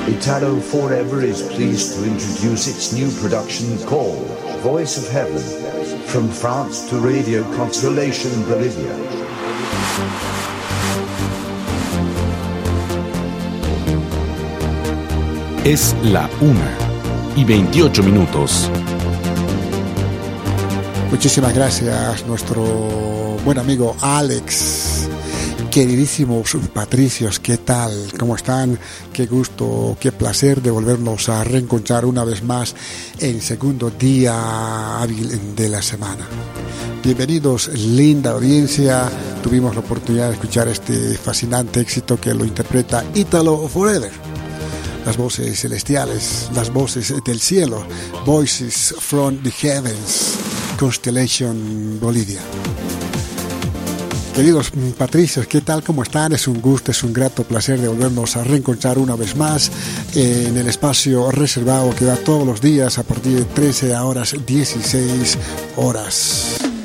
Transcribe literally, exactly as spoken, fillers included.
Italo Forever is pleased to introduce its new production called Voice of Heaven, from France to Radio Constellation Bolivia. Es la una y veintiocho minutos. Muchísimas gracias, nuestro buen amigo Alex. Queridísimos patricios, ¿qué tal? ¿Cómo están? Qué gusto, qué placer de volvernos a reencontrar una vez más en segundo día hábil de la semana. Bienvenidos, linda audiencia. Tuvimos la oportunidad de escuchar este fascinante éxito que lo interpreta Italo Forever. Las voces celestiales, las voces del cielo, Voices from the Heavens, Constellation Bolivia. Queridos patricios, ¿qué tal? ¿Cómo están? Es un gusto, es un grato placer de volvernos a reencontrar una vez más en el espacio reservado que da todos los días a partir de trece horas, dieciséis horas.